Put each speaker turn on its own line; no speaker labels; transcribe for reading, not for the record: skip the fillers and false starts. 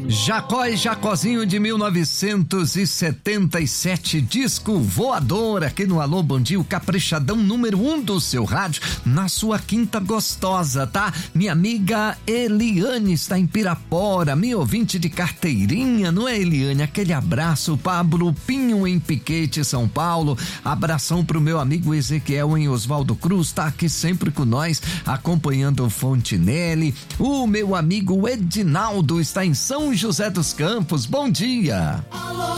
Jacó e Jacozinho de 1977, disco voador aqui no Alô Bom Dia, o caprichadão número 1 do seu rádio, na sua quinta gostosa, tá? Minha amiga Eliane está em Pirapora, minha ouvinte de carteirinha, não é, Eliane? Aquele abraço, Pablo Pinho em Piquete, São Paulo, abração pro meu amigo Ezequiel em Oswaldo Cruz, tá aqui sempre com nós, acompanhando o Fontinelli. O meu amigo Edinaldo está em São José dos Campos, bom dia.